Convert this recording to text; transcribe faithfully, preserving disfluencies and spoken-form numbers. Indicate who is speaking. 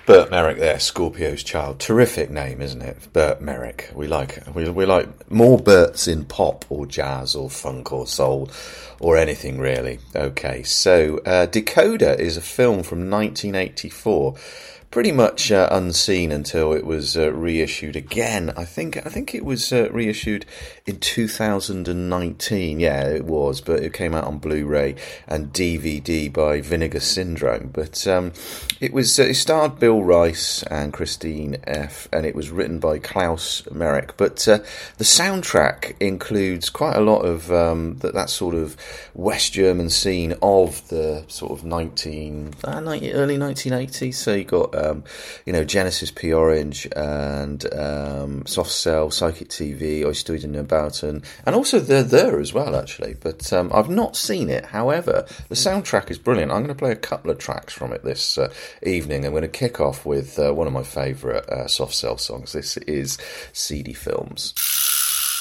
Speaker 1: Burt Merrick there, Scorpio's Child. Terrific name, isn't it? Burt Merrick. We like we we like more Burts in pop or jazz or funk or soul or anything really. Okay, so uh, Decoder is a film from nineteen eighty-four. Pretty much uh, unseen until it was uh, reissued again. I think I think it was uh, reissued in two thousand nineteen. Yeah, it was, but it came out on Blu-ray and D V D by Vinegar Syndrome. But um, it was uh, it starred Bill Rice and Christine F. and it was written by Klaus Merrick. But uh, the soundtrack includes quite a lot of um, that that sort of West German scene of the sort of nineteen uh, nineteen early nineteen eighties. So you got. Um, you know, Genesis P. Orange and um, Soft Cell, Psychic T V, Oyster and Boughton, and also They're There as well, actually. But um, I've not seen it. However, the soundtrack is brilliant. I'm going to play a couple of tracks from it this uh, evening. I'm going to kick off with uh, one of my favourite uh, Soft Cell songs. This is C D Films.